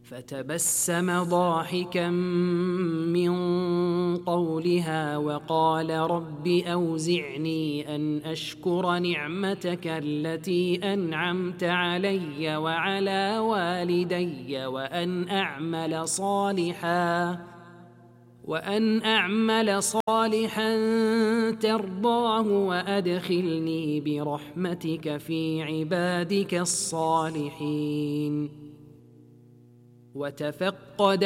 فتبسم ضاحكا من قولها وقال رب أوزعني أن أشكر نعمتك التي أنعمت علي وعلى والدي وأن أعمل صالحا ترضاه وأدخلني برحمتك في عبادك الصالحين. وتفقد